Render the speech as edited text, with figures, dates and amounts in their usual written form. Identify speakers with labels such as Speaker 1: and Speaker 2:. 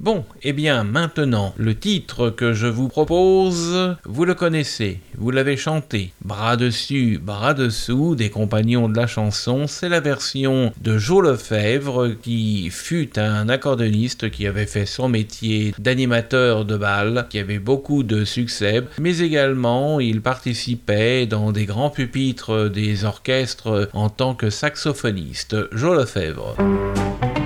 Speaker 1: Bon, eh bien maintenant, le titre que je vous propose, vous le connaissez, vous l'avez chanté. Bras dessus, bras dessous, des compagnons de la chanson, c'est la version de Joe Lefebvre qui fut un accordéoniste qui avait fait son métier d'animateur de bal, qui avait beaucoup de succès, mais également il participait dans des grands pupitres des orchestres en tant que saxophoniste. Joe Lefebvre.